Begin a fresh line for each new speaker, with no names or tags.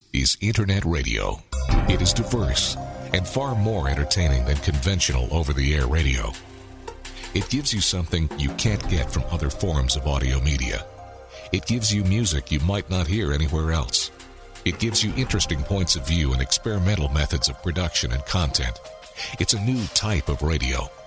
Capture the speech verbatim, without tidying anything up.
is Internet radio. It is diverse and far more entertaining than conventional over-the-air radio. It gives you something you can't get from other forms of audio media. It gives you music you might not hear anywhere else. It gives you interesting points of view and experimental methods of production and content. It's a new type of radio,